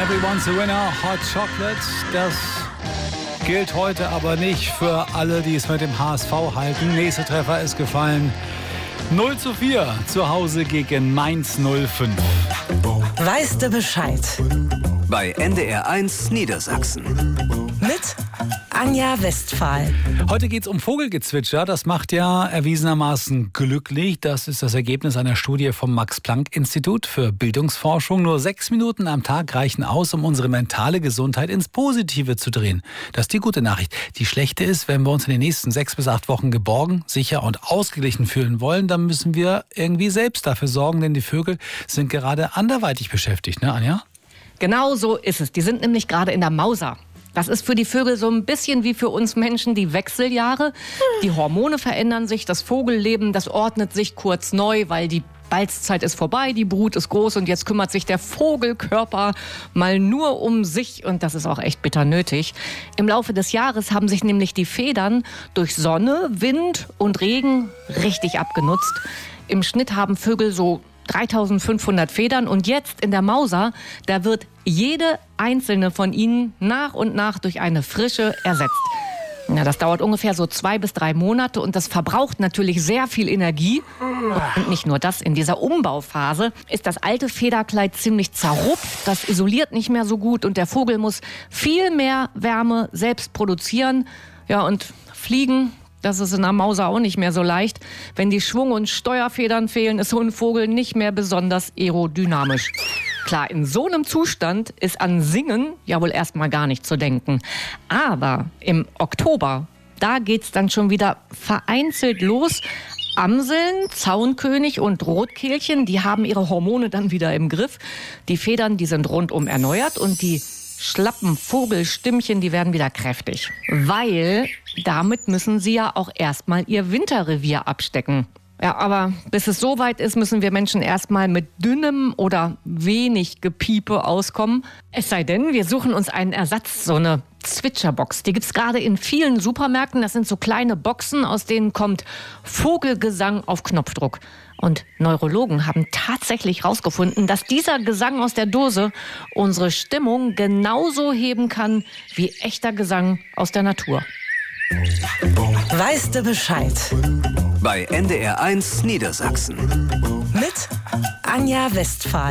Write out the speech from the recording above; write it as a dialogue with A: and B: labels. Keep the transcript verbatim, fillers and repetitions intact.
A: Everyone's a winner, Hot Chocolate. Das gilt heute aber nicht für alle, die es mit dem H S V halten. Nächster Treffer ist gefallen. null zu vier zu Hause gegen Mainz null fünf.
B: Weißt du Bescheid?
C: Bei N D R eins Niedersachsen.
B: Mit Anja Westphal.
A: Heute geht es um Vogelgezwitscher. Das macht ja erwiesenermaßen glücklich. Das ist das Ergebnis einer Studie vom Max-Planck-Institut für Bildungsforschung. Nur sechs Minuten am Tag reichen aus, um unsere mentale Gesundheit ins Positive zu drehen. Das ist die gute Nachricht. Die schlechte ist, wenn wir uns in den nächsten sechs bis acht Wochen geborgen, sicher und ausgeglichen fühlen wollen, dann müssen wir irgendwie selbst dafür sorgen, denn die Vögel sind gerade anderweitig beschäftigt, ne, Anja?
D: Genau so ist es. Die sind nämlich gerade in der Mauser. Das ist für die Vögel so ein bisschen wie für uns Menschen die Wechseljahre. Die Hormone verändern sich, das Vogelleben, das ordnet sich kurz neu, weil die Balzzeit ist vorbei, die Brut ist groß und jetzt kümmert sich der Vogelkörper mal nur um sich und das ist auch echt bitter nötig. Im Laufe des Jahres haben sich nämlich die Federn durch Sonne, Wind und Regen richtig abgenutzt. Im Schnitt haben Vögel so dreitausendfünfhundert Federn und jetzt in der Mauser, da wird jede einzelne von ihnen nach und nach durch eine frische ersetzt. Na, das dauert ungefähr so zwei bis drei Monate und das verbraucht natürlich sehr viel Energie. Und nicht nur das, in dieser Umbauphase ist das alte Federkleid ziemlich zerrupft, das isoliert nicht mehr so gut und der Vogel muss viel mehr Wärme selbst produzieren. Ja, und fliegen, das ist in der Mauser auch nicht mehr so leicht. Wenn die Schwung- und Steuerfedern fehlen, ist so ein Vogel nicht mehr besonders aerodynamisch. Klar, in so einem Zustand ist an Singen ja wohl erstmal gar nicht zu denken. Aber im Oktober, da geht's dann schon wieder vereinzelt los. Amseln, Zaunkönig und Rotkehlchen, die haben ihre Hormone dann wieder im Griff. Die Federn, die sind rundum erneuert und die schlappen Vogelstimmchen, die werden wieder kräftig. Weil damit müssen sie ja auch erstmal ihr Winterrevier abstecken. Ja, aber bis es soweit ist, müssen wir Menschen erstmal mit dünnem oder wenig Gepiepe auskommen. Es sei denn, wir suchen uns einen Ersatz, so eine Zwitscherbox. Die gibt's gerade in vielen Supermärkten. Das sind so kleine Boxen, aus denen kommt Vogelgesang auf Knopfdruck. Und Neurologen haben tatsächlich herausgefunden, dass dieser Gesang aus der Dose unsere Stimmung genauso heben kann wie echter Gesang aus der Natur.
B: Weißt du Bescheid?
C: Bei N D R eins Niedersachsen.
B: Mit Anja Westphal.